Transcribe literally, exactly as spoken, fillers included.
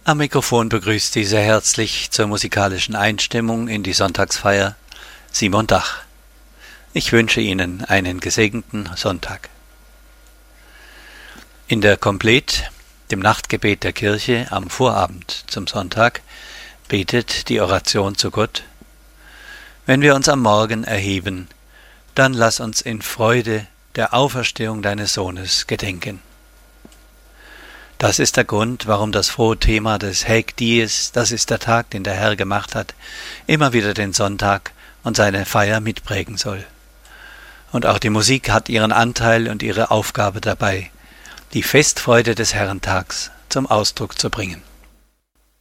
Am Mikrofon begrüßt Sie sehr herzlich zur musikalischen Einstimmung in die Sonntagsfeier Simon Dach. Ich wünsche Ihnen einen gesegneten Sonntag. In der Komplet, dem Nachtgebet der Kirche am Vorabend zum Sonntag, betet die Oration zu Gott: Wenn wir uns am Morgen erheben, dann lass uns in Freude der Auferstehung deines Sohnes gedenken. Das ist der Grund, warum das frohe Thema des Haec Dies, das ist der Tag, den der Herr gemacht hat, immer wieder den Sonntag und seine Feier mitprägen soll. Und auch die Musik hat ihren Anteil und ihre Aufgabe dabei, die Festfreude des Herrentags zum Ausdruck zu bringen.